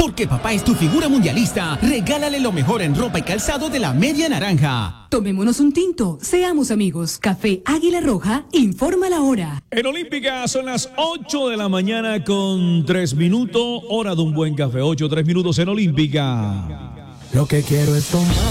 Porque papá es tu figura mundialista, regálale lo mejor en ropa y calzado de la Media Naranja. Tomémonos un tinto, seamos amigos. Café Águila Roja, informa la hora. En Olímpica son las 8 de la mañana con 3 minutos, hora de un buen café. 8, 3 minutos en Olímpica. Lo que quiero es tomar.